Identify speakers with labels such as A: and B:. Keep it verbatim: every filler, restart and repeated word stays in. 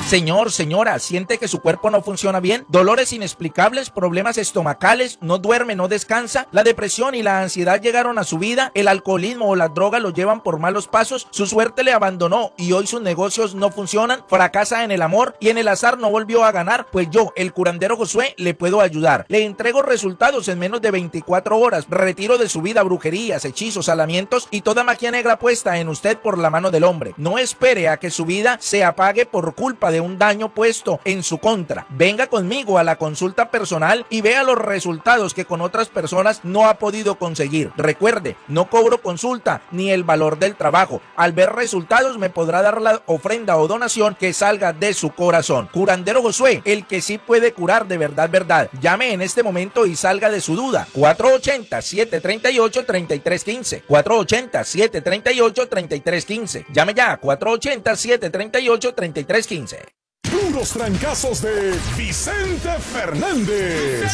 A: Señor, señora, ¿siente que su cuerpo no funciona bien? ¿Dolores inexplicables, problemas estomacales, no duerme, no descansa? ¿La depresión y la ansiedad llegaron a su vida? ¿El alcoholismo o las drogas lo llevan por malos pasos? ¿Su suerte le abandonó y hoy sus negocios no funcionan? ¿Fracasa en el amor y en el azar no volvió a ganar? Pues yo, el curandero Josué, le puedo ayudar. Le entrego resultados en menos de veinticuatro horas. Retiro de su vida brujerías, hechizos, salamientos y toda magia negra puesta en usted por la mano del hombre. No espere a que su vida se apague por culpa de un daño puesto en su contra. Venga conmigo a la consulta personal y vea los resultados que con otras personas no ha podido conseguir. Recuerde, no cobro consulta ni el valor del trabajo. Al ver resultados me podrá dar la ofrenda o donación que salga de su corazón. Curandero Josué, el que sí puede curar de verdad, verdad. Llame en este momento y salga de su duda. cuatro ochenta, siete treinta y ocho, treinta y tres quince. cuatro ochenta, siete treinta y ocho, treinta y tres quince. Llame ya, cuatro ochenta, siete treinta y ocho, treinta y tres quince.
B: Puros trancazos de Vicente Fernández.